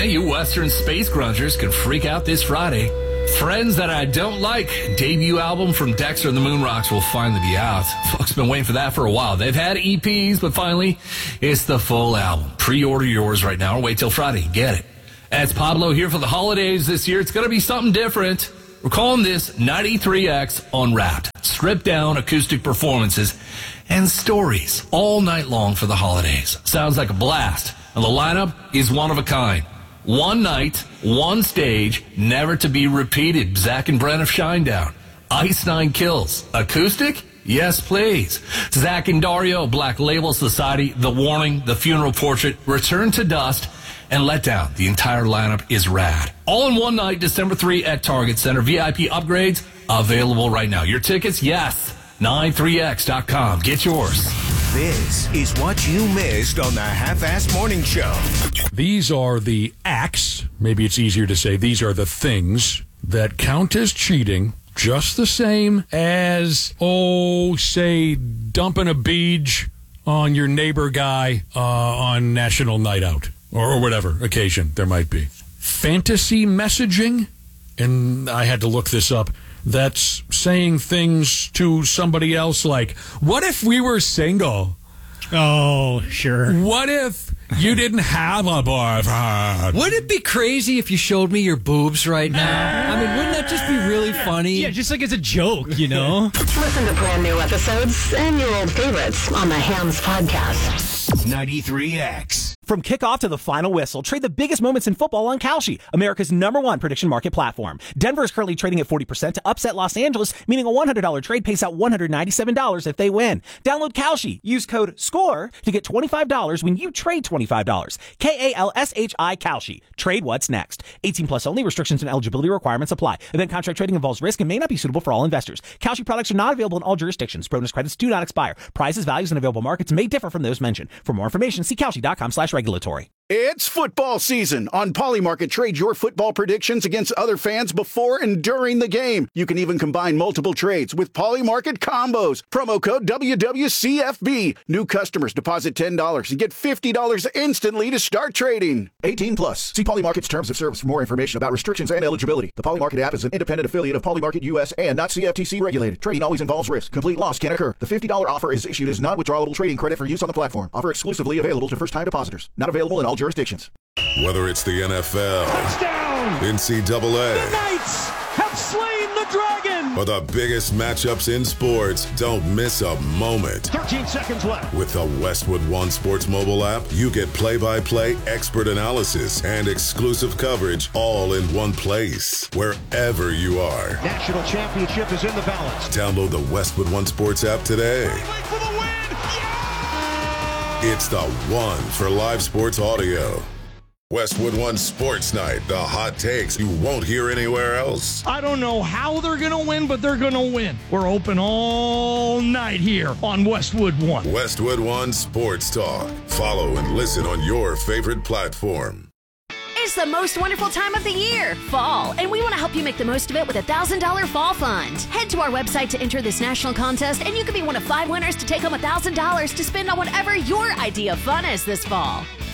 you Western space grungers can freak out this Friday. Friends That I Don't Like debut album from Dexter and the Moonrocks will finally be out. Folks have been waiting for that for a while. They've had EPs, but finally, it's the full album. Pre-order yours right now or wait till Friday and get it. As Pablo here for the holidays this year, it's going to be something different. We're calling this 93X Unwrapped. Stripped down acoustic performances and stories all night long for the holidays. Sounds like a blast. And the lineup is one of a kind. One night, one stage, never to be repeated. Zach and Brent of Shinedown. Ice Nine Kills. Acoustic? Yes, please. Zach and Dario, Black Label Society, The Warning, The Funeral Portrait, Return to Dust, and Let Down. The entire lineup is rad. All in one night, December 3 at Target Center. VIP upgrades available right now. Your tickets? Yes. 93x.com. Get yours. This is what you missed on the Half-Ass Morning Show. These are the acts, maybe it's easier to say, these are the things that count as cheating just the same as, say, dumping a beej on your neighbor guy on National Night Out or whatever occasion there might be. Fantasy messaging, and I had to look this up, that's saying things to somebody else like, what if we were single? Oh, sure. What if you didn't have a boyfriend? Wouldn't it be crazy if you showed me your boobs right now? I mean, wouldn't that just be really funny? Yeah, just like it's a joke, you know? Listen to brand new episodes and your old favorites on the Hams Podcast. 93X. From kickoff to the final whistle, trade the biggest moments in football on Kalshi, America's #1 prediction market platform. Denver is currently trading at 40% to upset Los Angeles, meaning a $100 trade pays out $197 if they win. Download Kalshi. Use code SCORE to get $25 when you trade $25. KALSHI Kalshi. Trade what's next. 18 plus only. Restrictions and eligibility requirements apply. Event contract trading involves risk and may not be suitable for all investors. Kalshi products are not available in all jurisdictions. Bonus credits do not expire. Prices, values, and available markets may differ from those mentioned. For more information, see Kalshi.com/regulatory. It's football season. On Polymarket, trade your football predictions against other fans before and during the game. You can even combine multiple trades with Polymarket combos. Promo code WWCFB. New customers deposit $10 and get $50 instantly to start trading. 18 plus. See Polymarket's terms of service for more information about restrictions and eligibility. The Polymarket app is an independent affiliate of Polymarket US and not CFTC regulated. Trading always involves risk. Complete loss can occur. The $50 offer is issued as non-withdrawable trading credit for use on the platform. Offer exclusively available to first-time depositors. Not available in all jurisdictions. Whether it's the NFL, touchdown, NCAA, the Knights have slain the dragon, or the biggest matchups in sports, don't miss a moment. 13 seconds left. With the Westwood One Sports mobile app, you get play-by-play expert analysis and exclusive coverage all in one place, wherever you are. National championship is in the balance. Download the Westwood One Sports app today. For the win. It's the one for live sports audio. Westwood One Sports Night, the hot takes you won't hear anywhere else. I don't know how they're going to win, but they're going to win. We're open all night here on Westwood One. Westwood One Sports Talk. Follow and listen on your favorite platform. It's the most wonderful time of the year, fall, and we want to help you make the most of it with a $1,000 fall fund. Head to our website to enter this national contest, and you could be one of 5 winners to take home $1,000 to spend on whatever your idea of fun is this fall.